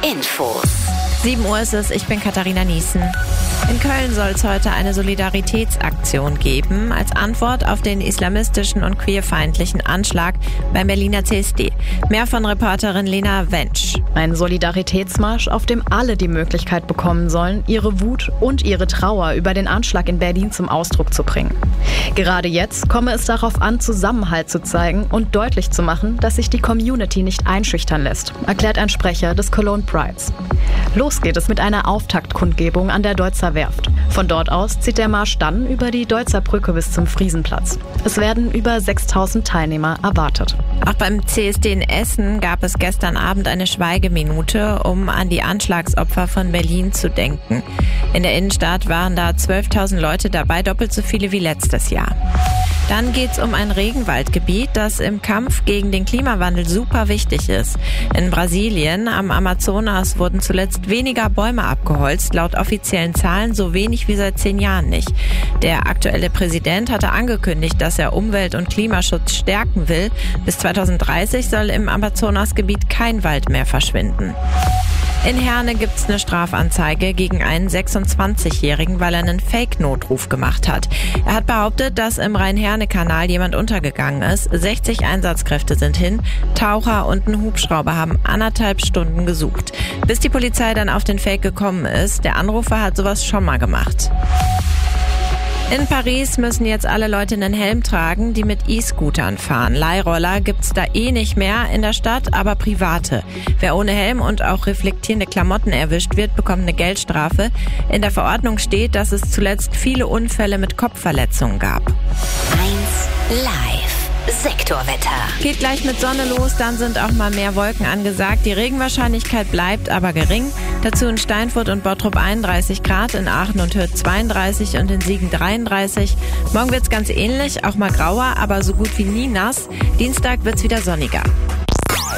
Infos. 7 Uhr ist es, ich bin Katharina Niesen. In Köln soll es heute eine Solidaritätsaktion geben, als Antwort auf den islamistischen und queerfeindlichen Anschlag beim Berliner CSD. Mehr von Reporterin Lena Wentsch. Ein Solidaritätsmarsch, auf dem alle die Möglichkeit bekommen sollen, ihre Wut und ihre Trauer über den Anschlag in Berlin zum Ausdruck zu bringen. Gerade jetzt komme es darauf an, Zusammenhalt zu zeigen und deutlich zu machen, dass sich die Community nicht einschüchtern lässt, erklärt ein Sprecher des Cologne Prides. Los geht es mit einer Auftaktkundgebung an der Deutzer Werft. Von dort aus zieht der Marsch dann über die Deutzer Brücke bis zum Friesenplatz. Es werden über 6.000 Teilnehmer erwartet. Auch beim CSD in Essen gab es gestern Abend eine Schweigeminute, um an die Anschlagsopfer von Berlin zu denken. In der Innenstadt waren da 12.000 Leute dabei, doppelt so viele wie letztes Jahr. Dann geht's um ein Regenwaldgebiet, das im Kampf gegen den Klimawandel super wichtig ist. In Brasilien am Amazonas wurden zuletzt weniger Bäume abgeholzt, laut offiziellen Zahlen so wenig wie seit 10 Jahren nicht. Der aktuelle Präsident hatte angekündigt, dass er Umwelt- und Klimaschutz stärken will. Bis 2030 soll im Amazonasgebiet kein Wald mehr verschwinden. In Herne gibt's eine Strafanzeige gegen einen 26-Jährigen, weil er einen Fake-Notruf gemacht hat. Er hat behauptet, dass im Rhein-Herne-Kanal jemand untergegangen ist. 60 Einsatzkräfte sind hin. Taucher und ein Hubschrauber haben 1,5 Stunden gesucht, bis die Polizei dann auf den Fake gekommen ist. Der Anrufer hat sowas schon mal gemacht. In Paris müssen jetzt alle Leute einen Helm tragen, die mit E-Scootern fahren. Leihroller gibt's da nicht mehr in der Stadt, aber private. Wer ohne Helm und auch reflektierende Klamotten erwischt wird, bekommt eine Geldstrafe. In der Verordnung steht, dass es zuletzt viele Unfälle mit Kopfverletzungen gab. 1 Live. Sektorwetter. Geht gleich mit Sonne los, dann sind auch mal mehr Wolken angesagt. Die Regenwahrscheinlichkeit bleibt aber gering. Dazu in Steinfurt und Bottrop 31 Grad, in Aachen und Hürth 32 und in Siegen 33. Morgen wird's ganz ähnlich, auch mal grauer, aber so gut wie nie nass. Dienstag wird's wieder sonniger.